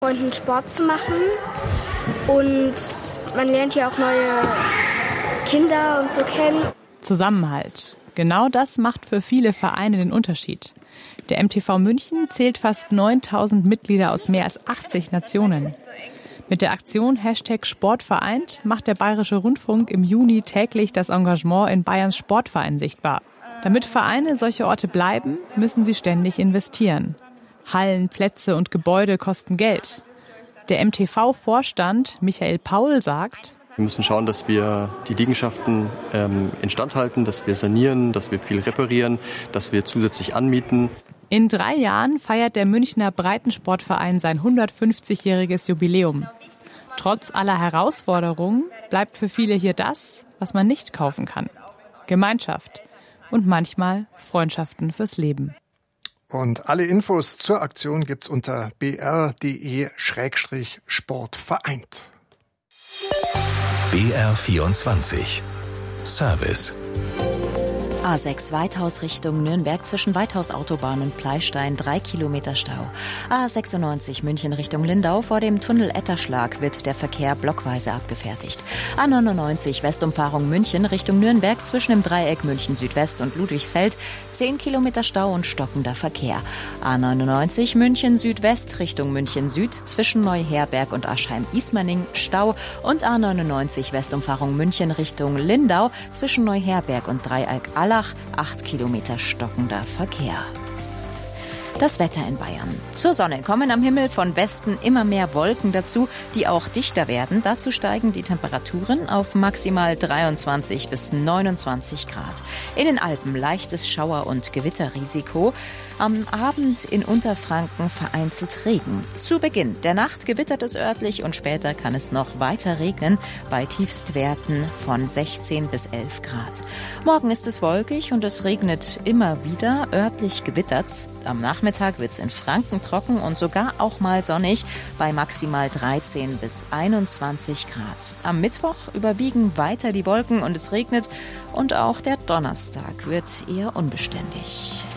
Freunden Sport zu machen und man lernt ja auch neue Kinder und so kennen. Zusammenhalt. Genau das macht für viele Vereine den Unterschied. Der MTV München zählt fast 9000 Mitglieder aus mehr als 80 Nationen. Mit der Aktion #Sportvereint macht der Bayerische Rundfunk im Juni täglich das Engagement in Bayerns Sportvereinen sichtbar. Damit Vereine solche Orte bleiben, müssen sie ständig investieren. Hallen, Plätze und Gebäude kosten Geld. Der MTV-Vorstand Michael Paul sagt: Wir müssen schauen, dass wir die Liegenschaften instand halten, dass wir sanieren, dass wir viel reparieren, dass wir zusätzlich anmieten. In 3 Jahren feiert der Münchner Breitensportverein sein 150-jähriges Jubiläum. Trotz aller Herausforderungen bleibt für viele hier das, was man nicht kaufen kann: Gemeinschaft und manchmal Freundschaften fürs Leben. Und alle Infos zur Aktion gibt's unter br.de/sportvereint. BR24 Service. A6 Weithaus Richtung Nürnberg zwischen Weithaus Autobahn und Pleistein 3 Kilometer Stau. A96 München Richtung Lindau vor dem Tunnel Etterschlag wird der Verkehr blockweise abgefertigt. A99 Westumfahrung München Richtung Nürnberg zwischen dem Dreieck München Südwest und Ludwigsfeld 10 Kilometer Stau und stockender Verkehr. A99 München Südwest Richtung München Süd zwischen Neuherberg und Aschheim-Ismaning Stau und A99 Westumfahrung München Richtung Lindau zwischen Neuherberg und Dreieck 8 Kilometer stockender Verkehr. Das Wetter in Bayern. Zur Sonne kommen am Himmel von Westen immer mehr Wolken dazu, die auch dichter werden. Dazu steigen die Temperaturen auf maximal 23 bis 29 Grad. In den Alpen leichtes Schauer- und Gewitterrisiko. Am Abend in Unterfranken vereinzelt Regen. Zu Beginn der Nacht gewittert es örtlich und später kann es noch weiter regnen bei Tiefstwerten von 16 bis 11 Grad. Morgen ist es wolkig und es regnet immer wieder, örtlich gewittert's. Am Nachmittag wird's in Franken trocken und sogar auch mal sonnig bei maximal 13 bis 21 Grad. Am Mittwoch überwiegen weiter die Wolken und es regnet und auch der Donnerstag wird eher unbeständig.